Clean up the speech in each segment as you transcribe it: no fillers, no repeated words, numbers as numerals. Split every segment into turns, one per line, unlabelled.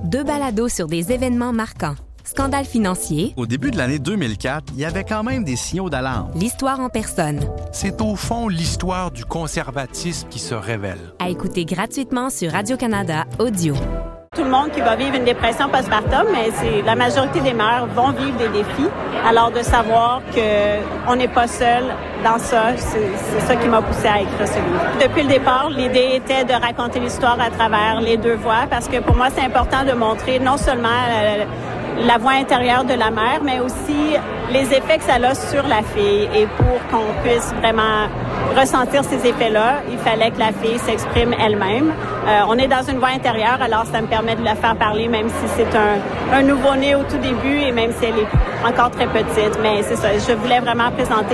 2 balados sur des événements marquants. Scandale financier.
Au début de l'année 2004, il y avait quand même des signaux d'alarme.
L'histoire en personne.
C'est au fond l'histoire du conservatisme qui se révèle.
À écouter gratuitement sur Radio-Canada Audio.
Tout le monde qui va vivre une dépression postpartum, mais la majorité des mères vont vivre des défis. Alors de savoir qu'on n'est pas seul dans ça, c'est ça qui m'a poussée à écrire ce livre. Depuis le départ, l'idée était de raconter l'histoire à travers les deux voix, parce que pour moi, c'est important de montrer non seulement la voix intérieure de la mère, mais aussi les effets que ça a sur la fille. Et pour qu'on puisse vraiment ressentir ces effets-là, il fallait que la fille s'exprime elle-même. On est dans une voix intérieure, alors ça me permet de la faire parler, même si c'est un nouveau-né au tout début et même si elle est encore très petite. Mais c'est ça, je voulais vraiment présenter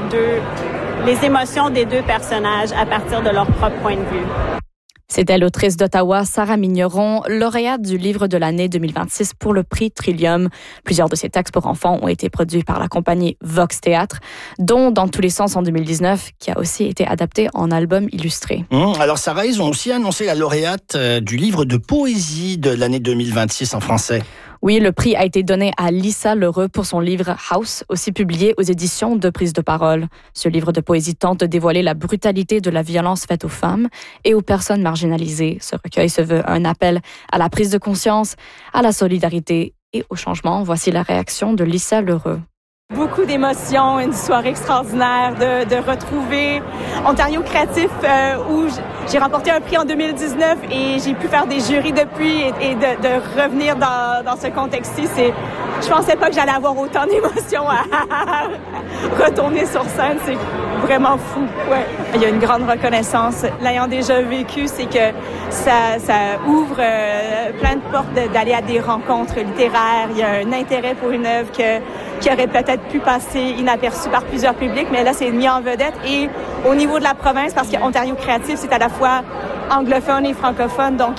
les émotions des deux personnages à partir de leur propre point de vue.
C'était l'autrice d'Ottawa, Sarah Migneron, lauréate du livre de l'année 2026 pour le prix Trillium. Plusieurs de ses textes pour enfants ont été produits par la compagnie Vox Théâtre, dont Dans tous les sens en 2019, qui a aussi été adapté en album illustré.
Alors Sarah, ils ont aussi annoncé la lauréate du livre de poésie de l'année 2026 en français.
Oui, le prix a été donné à Lisa Lheureux pour son livre House, aussi publié aux éditions de Prise de Parole. Ce livre de poésie tente de dévoiler la brutalité de la violence faite aux femmes et aux personnes marginalisées. Ce recueil se veut un appel à la prise de conscience, à la solidarité et au changement. Voici la réaction de Lisa Lheureux.
Beaucoup d'émotions, une soirée extraordinaire de retrouver Ontario Créatif où j'ai remporté un prix en 2019 et j'ai pu faire des jurys depuis et de revenir dans ce contexte-ci. Je pensais pas que j'allais avoir autant d'émotions à retourner sur scène. C'est vraiment fou. Ouais. Il y a une grande reconnaissance. L'ayant déjà vécu, c'est que ça ouvre plein de portes d'aller à des rencontres littéraires. Il y a un intérêt pour une œuvre qui aurait peut-être pu passer inaperçue par plusieurs publics, mais là, c'est mis en vedette. Et au niveau de la province, parce qu'Ontario Créatif, c'est à la fois anglophone et francophone, donc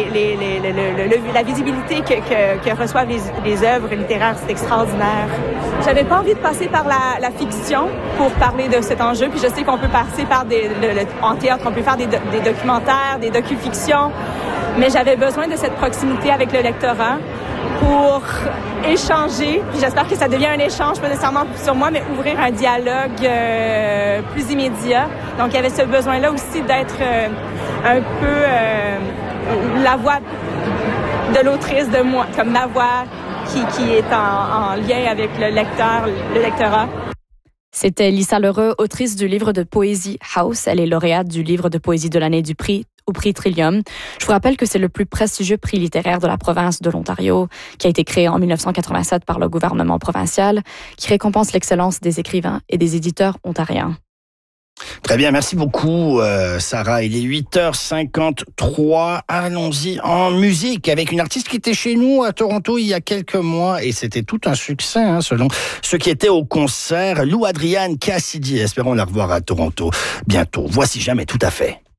la visibilité que reçoivent les œuvres littéraires, c'est extraordinaire. J'avais pas envie de passer par la fiction pour parler de cet enjeu, puis je sais qu'on peut passer par en théâtre, on peut faire des documentaires, des docu-fictions, mais j'avais besoin de cette proximité avec le lectorat pour échanger, puis j'espère que ça devient un échange, pas nécessairement sur moi, mais ouvrir un dialogue plus immédiat. Donc, il y avait ce besoin-là aussi d'être un peu la voix de l'autrice de moi, comme ma voix qui est en lien avec le lectorat.
C'était Lisa Lheureux, autrice du livre de poésie House. Elle est lauréate du livre de poésie de l'année au prix Trillium. Je vous rappelle que c'est le plus prestigieux prix littéraire de la province de l'Ontario, qui a été créé en 1987 par le gouvernement provincial, qui récompense l'excellence des écrivains et des éditeurs ontariens.
Très bien, merci beaucoup Sarah. Il est 8h53. Allons-y en musique avec une artiste qui était chez nous à Toronto il y a quelques mois et c'était tout un succès selon ceux qui étaient au concert. Lou Adrian Cassidy. Espérons la revoir à Toronto bientôt. Voici Jamais tout à fait.